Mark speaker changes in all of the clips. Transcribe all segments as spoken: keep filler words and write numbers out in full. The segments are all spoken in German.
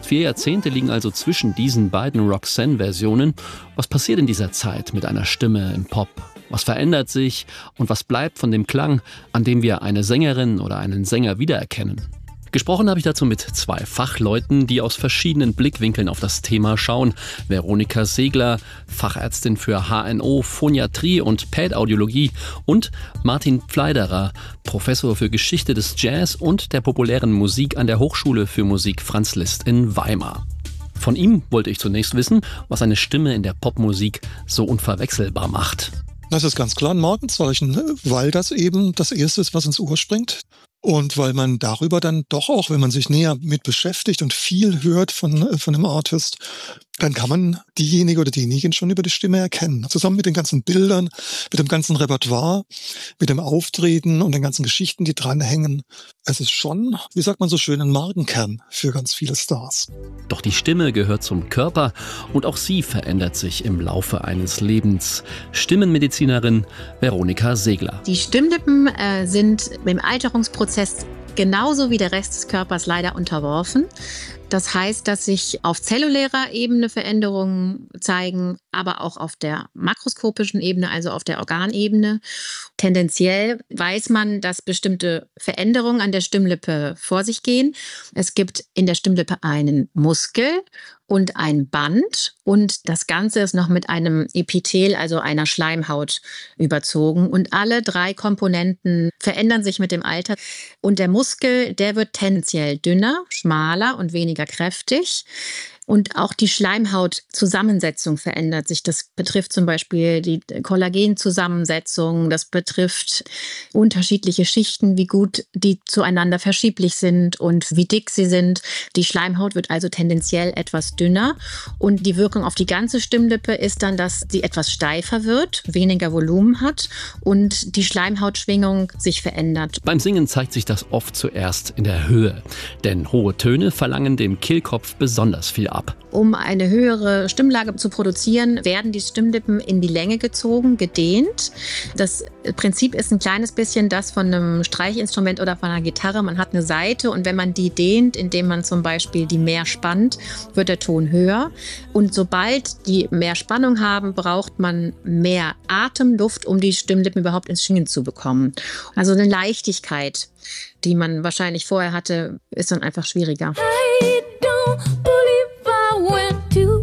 Speaker 1: Fast vier Jahrzehnte liegen also zwischen diesen beiden Roxanne-Versionen. Was passiert in dieser Zeit mit einer Stimme im Pop? Was verändert sich und was bleibt von dem Klang, an dem wir eine Sängerin oder einen Sänger wiedererkennen? Gesprochen habe ich dazu mit zwei Fachleuten, die aus verschiedenen Blickwinkeln auf das Thema schauen. Veronika Segler, Fachärztin für H N O, Phoniatrie und Pädaudiologie, und Martin Pfleiderer, Professor für Geschichte des Jazz und der populären Musik an der Hochschule für Musik Franz Liszt in Weimar. Von ihm wollte ich zunächst wissen, was eine Stimme in der Popmusik so unverwechselbar macht.
Speaker 2: Das ist ganz klar ein Markenzeichen, weil das eben das Erste ist, was ins Ohr springt. Und weil man darüber dann doch auch, wenn man sich näher mit beschäftigt und viel hört von, von einem Artist, dann kann man diejenige oder denjenigen schon über die Stimme erkennen. Zusammen mit den ganzen Bildern, mit dem ganzen Repertoire, mit dem Auftreten und den ganzen Geschichten, die dranhängen. Es ist schon, wie sagt man so schön, ein Markenkern für ganz viele Stars.
Speaker 1: Doch die Stimme gehört zum Körper und auch sie verändert sich im Laufe eines Lebens. Stimmenmedizinerin Veronika Segler.
Speaker 3: Die Stimmlippen äh, sind im Alterungsprozess genauso wie der Rest des Körpers leider unterworfen. Das heißt, dass sich auf zellulärer Ebene Veränderungen zeigen, aber auch auf der makroskopischen Ebene, also auf der Organebene. Tendenziell weiß man, dass bestimmte Veränderungen an der Stimmlippe vor sich gehen. Es gibt in der Stimmlippe einen Muskel und ein Band, und das Ganze ist noch mit einem Epithel, also einer Schleimhaut, überzogen. Und alle drei Komponenten verändern sich mit dem Alter. Und der Muskel, der wird tendenziell dünner, schmaler und weniger kräftig. Und auch die Schleimhautzusammensetzung verändert sich. Das betrifft zum Beispiel die Kollagenzusammensetzung, das betrifft unterschiedliche Schichten, wie gut die zueinander verschieblich sind und wie dick sie sind. Die Schleimhaut wird also tendenziell etwas dünner, und die Wirkung auf die ganze Stimmlippe ist dann, dass sie etwas steifer wird, weniger Volumen hat und die Schleimhautschwingung sich verändert.
Speaker 1: Beim Singen zeigt sich das oft zuerst in der Höhe, denn hohe Töne verlangen dem Kehlkopf besonders viel ab.
Speaker 3: Um eine höhere Stimmlage zu produzieren, werden die Stimmlippen in die Länge gezogen, gedehnt. Das Prinzip ist ein kleines bisschen das von einem Streichinstrument oder von einer Gitarre. Man hat eine Saite, und wenn man die dehnt, indem man zum Beispiel die mehr spannt, wird der Ton höher. Und sobald die mehr Spannung haben, braucht man mehr Atemluft, um die Stimmlippen überhaupt ins Schwingen zu bekommen. Also eine Leichtigkeit, die man wahrscheinlich vorher hatte, ist dann einfach schwieriger.
Speaker 4: I don't believe I went too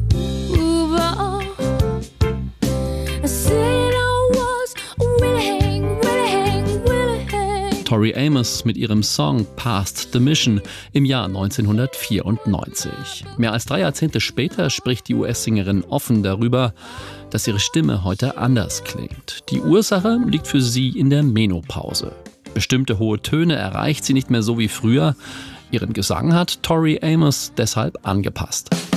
Speaker 4: far. I said I was willing, willing, willing.
Speaker 1: Tori Amos mit ihrem Song Past the Mission im Jahr neunzehnhundertvierundneunzig. Mehr als drei Jahrzehnte später spricht die U S-Sängerin offen darüber, dass ihre Stimme heute anders klingt. Die Ursache liegt für sie in der Menopause. Bestimmte hohe Töne erreicht sie nicht mehr so wie früher. Ihren Gesang hat Tori Amos deshalb angepasst.